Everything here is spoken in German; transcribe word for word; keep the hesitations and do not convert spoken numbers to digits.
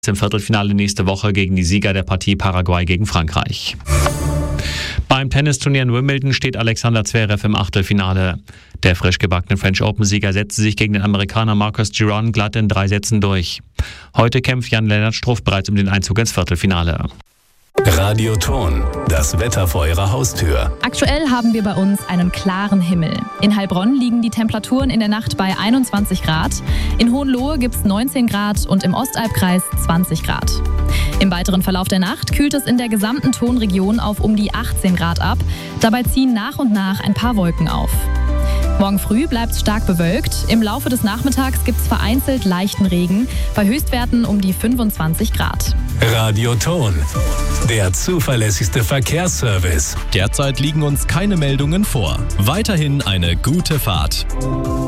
im Viertelfinale nächste Woche gegen die Sieger der Partie Paraguay gegen Frankreich. Beim Tennisturnier in Wimbledon steht Alexander Zverev im Achtelfinale. Der frisch gebackene French Open-Sieger setzte sich gegen den Amerikaner Marcus Giron glatt in drei Sätzen durch. Heute kämpft Jan-Lennart Struff bereits um den Einzug ins Viertelfinale. Radio Ton, das Wetter vor Ihrer Haustür. Aktuell haben wir bei uns einen klaren Himmel. In Heilbronn liegen die Temperaturen in der Nacht bei einundzwanzig Grad. In Hohenlohe gibt es neunzehn Grad und im Ostalbkreis zwanzig Grad. Im weiteren Verlauf der Nacht kühlt es in der gesamten Tonregion auf um die achtzehn Grad ab. Dabei ziehen nach und nach ein paar Wolken auf. Morgen früh bleibt es stark bewölkt. Im Laufe des Nachmittags gibt es vereinzelt leichten Regen, bei Höchstwerten um die fünfundzwanzig Grad. Radio Ton, der zuverlässigste Verkehrsservice. Derzeit liegen uns keine Meldungen vor. Weiterhin eine gute Fahrt.